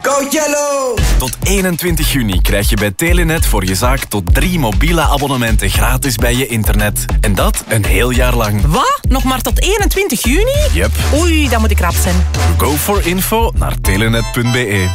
Go Yellow! Tot 21 juni krijg je bij Telenet voor je zaak tot 3 mobiele abonnementen gratis bij je internet. En dat een heel jaar lang. Wat? Nog maar tot 21 juni? Yep. Oei, dat moet ik rap zijn. Go for info naar telenet.be.